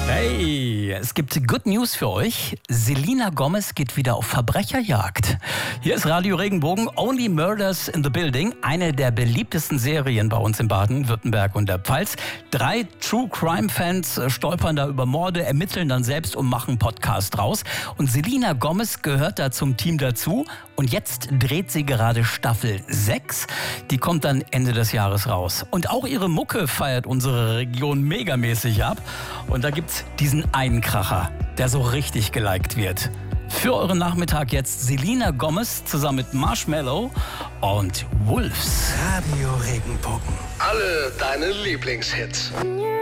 Hey, es gibt Good News für euch. Selena Gomez geht wieder auf Verbrecherjagd. Hier ist Radio Regenbogen, Only Murders in the Building, eine der beliebtesten Serien bei uns in Baden-Württemberg und der Pfalz. 3 True-Crime-Fans stolpern da über Morde, ermitteln dann selbst und machen einen Podcast draus. Und Selena Gomez gehört da zum Team dazu. Und jetzt dreht sie gerade Staffel 6. Die kommt dann Ende des Jahres raus. Und auch ihre Mucke feiert unsere Region megamäßig ab. Und da gibt's diesen einen Kracher, der so richtig geliked wird. Für euren Nachmittag jetzt Selena Gomez zusammen mit Marshmello und Wolves. Radio Regenbogen. Alle deine Lieblingshits.